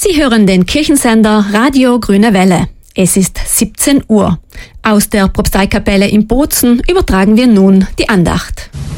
Sie hören den Kirchensender Radio Grüne Welle. Es ist 17 Uhr. Aus der Propsteikapelle in Bozen übertragen wir nun die Andacht.